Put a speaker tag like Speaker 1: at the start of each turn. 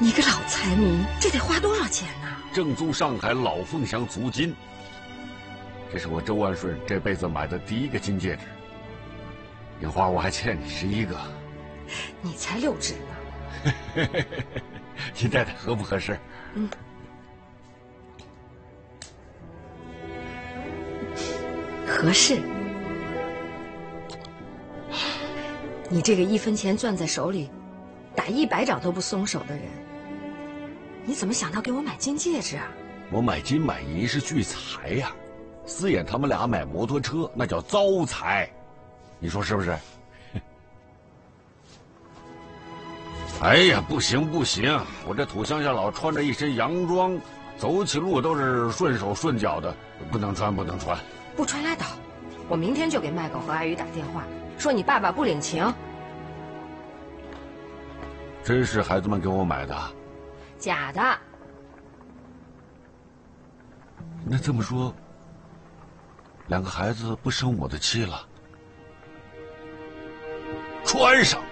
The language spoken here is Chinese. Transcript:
Speaker 1: 你个老财迷，这得花多少钱呢？
Speaker 2: 正宗上海老凤祥足金，这是我周万顺这辈子买的第一个金戒指。银花，我还欠你11个。
Speaker 1: 你才6指呢。
Speaker 2: 你戴戴合不合适？
Speaker 1: 嗯。合适。你这个1分钱攥在手里，打100掌都不松手的人，你怎么想到给我买金戒指啊？
Speaker 2: 我买金买银是聚财呀，思妍他们俩买摩托车那叫招财，你说是不是？哎呀，不行不行，我这土乡下佬穿着一身洋装，走起路都是顺手顺脚的，不能穿不能穿。
Speaker 1: 不穿拉倒，我明天就给麦狗和阿宇打电话，说你爸爸不领情。
Speaker 2: 真是孩子们给我买的？
Speaker 1: 假的。
Speaker 2: 那这么说，2个孩子不生我的气了？穿上。